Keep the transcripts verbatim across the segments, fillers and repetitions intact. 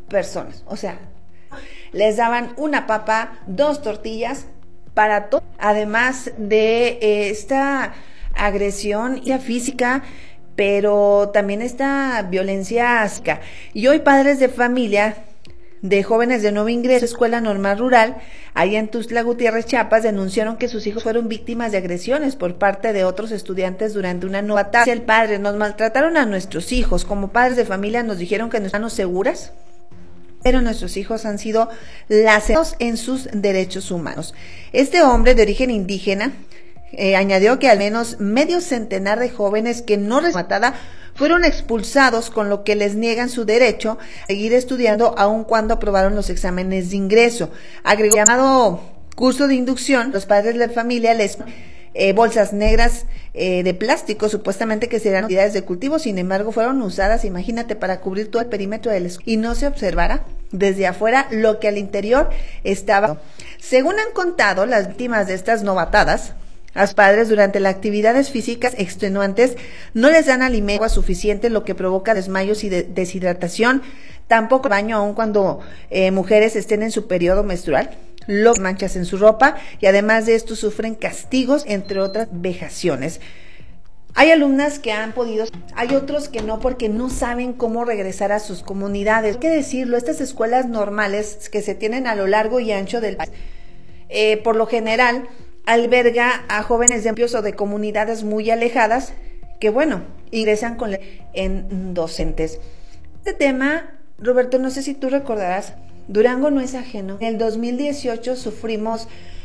personas. O sea, les daban una papa, dos tortillas para todo. Además de eh, esta agresión física, pero también esta violencia física. Y hoy padres de familia de jóvenes de nuevo ingreso a Escuela Normal Rural, allá en Tuxtla Gutiérrez, Chiapas, denunciaron que sus hijos fueron víctimas de agresiones por parte de otros estudiantes durante una nueva tarde. El padre, nos maltrataron a nuestros hijos. Como padres de familia nos dijeron que nos estamos seguras, pero nuestros hijos han sido lacerados en sus derechos humanos. Este hombre de origen indígena eh, añadió que al menos medio centenar de jóvenes que no rematada fueron expulsados, con lo que les niegan su derecho a seguir estudiando aun cuando aprobaron los exámenes de ingreso. Agregó llamado curso de inducción, los padres de familia les eh, bolsas negras eh, de plástico, supuestamente que serán unidades de cultivo, sin embargo fueron usadas, imagínate, para cubrir todo el perímetro del escuela y no se observara desde afuera lo que al interior estaba. Según han contado las víctimas de estas novatadas, a los padres durante las actividades físicas extenuantes no les dan alimento suficiente, lo que provoca desmayos y de deshidratación, tampoco baño aun cuando eh, mujeres estén en su periodo menstrual, los manchas en su ropa, y además de esto sufren castigos, entre otras vejaciones. Hay alumnas que han podido, hay otros que no, porque no saben cómo regresar a sus comunidades. Hay que decirlo, estas escuelas normales que se tienen a lo largo y ancho del país, eh, por lo general alberga a jóvenes de amplios o de comunidades muy alejadas que, bueno, ingresan con en docentes. Este tema, Roberto, no sé si tú recordarás, Durango no es ajeno. En el dos mil dieciocho sufrimos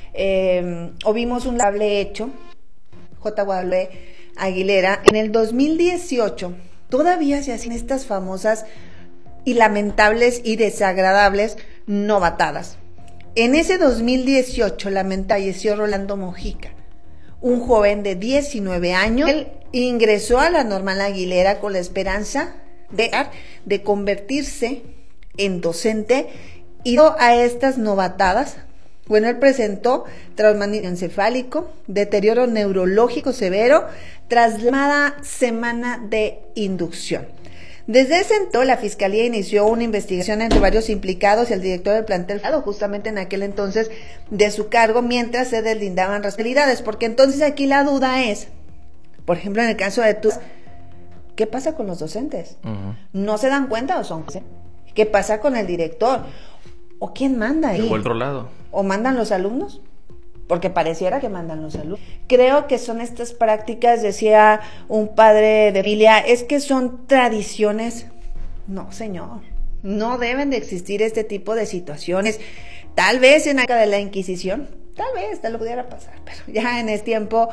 eh, o vimos un lamentable hecho, J. Guadalupe Aguilera. En el dos mil dieciocho todavía se hacían estas famosas y lamentables y desagradables novatadas. En ese dos mil dieciocho lamentablemente falleció Rolando Mojica, un joven de diecinueve años. Él ingresó a la Normal Aguilera con la esperanza de, de convertirse en docente, y a estas novatadas, bueno, él presentó traumatismo encefálico, deterioro neurológico severo tras la semana de inducción. Desde ese entonces, la Fiscalía inició una investigación entre varios implicados y el director del plantel, justamente en aquel entonces, de su cargo, mientras se deslindaban responsabilidades. Porque entonces aquí la duda es, por ejemplo, en el caso de tú, ¿qué pasa con los docentes? Uh-huh. ¿No se dan cuenta o son? ¿Qué pasa con el director? ¿O quién manda ahí? ¿O otro lado? ¿O mandan los alumnos? Porque pareciera que mandan los alumnos. Creo que son estas prácticas, decía un padre de familia, es que son tradiciones. No, señor, no deben de existir este tipo de situaciones. Tal vez en la época de la Inquisición, tal vez te lo pudiera pasar, pero ya en este tiempo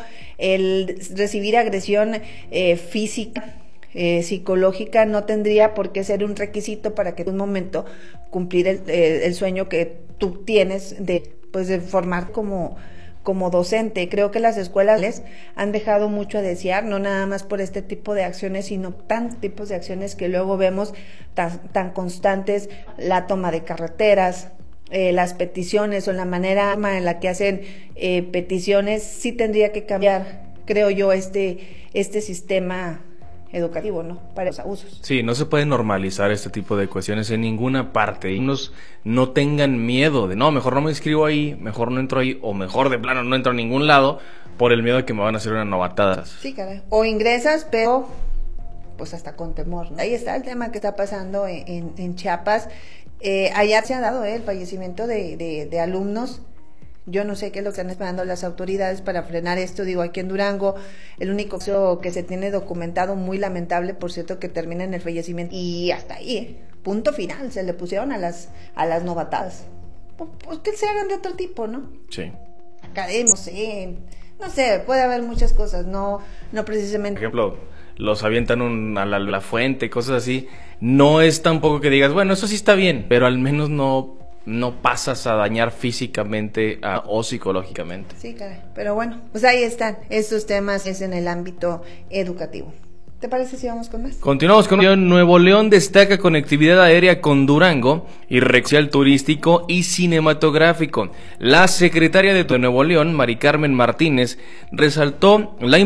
el recibir agresión eh, física, eh, psicológica, no tendría por qué ser un requisito para que en un momento cumplir el, eh, el sueño que tú tienes de pues de formar como, como docente. Creo que las escuelas han dejado mucho a desear, no nada más por este tipo de acciones, sino tantos tipos de acciones que luego vemos tan, tan constantes, la toma de carreteras, eh, las peticiones o la manera en la que hacen eh, peticiones. Sí tendría que cambiar, creo yo, este, este sistema educativo, ¿no? Para los abusos. Sí, no se puede normalizar este tipo de cuestiones en ninguna parte. Y unos no tengan miedo de, no, mejor no me inscribo ahí, mejor no entro ahí, o mejor de plano no entro a ningún lado por el miedo de que me van a hacer una novatada. Sí, caray. O ingresas, pero pues hasta con temor, ¿no? Ahí está el tema que está pasando en, en, en Chiapas. Eh, allá se ha dado eh, el fallecimiento de, de, de alumnos. Yo no sé qué es lo que están esperando las autoridades para frenar esto. Digo, aquí en Durango, el único caso que se tiene documentado, muy lamentable, por cierto, que termina en el fallecimiento. Y hasta ahí, ¿eh? Punto final, se le pusieron a las a las novatadas. Pues, pues que se hagan de otro tipo, ¿no? Sí. Académicos, no sé, no sé, puede haber muchas cosas, no no precisamente. Por ejemplo, los avientan un, a la, la fuente, cosas así. No es tampoco que digas, bueno, eso sí está bien, pero al menos no... no pasas a dañar físicamente a, o psicológicamente. Sí, caray. Pero bueno, pues ahí están estos temas, es en el ámbito educativo. ¿Te parece si vamos con más? Continuamos con Nuevo León destaca conectividad aérea con Durango y recreación turístico y cinematográfico. La secretaria de Nuevo León, Mari Carmen Martínez, resaltó la